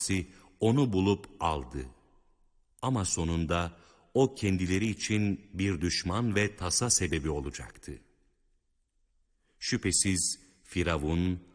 onu bulup aldı. Ama sonunda o kendileri için bir düşman ve tasa sebebi olacaktı. Şüphesiz Firavun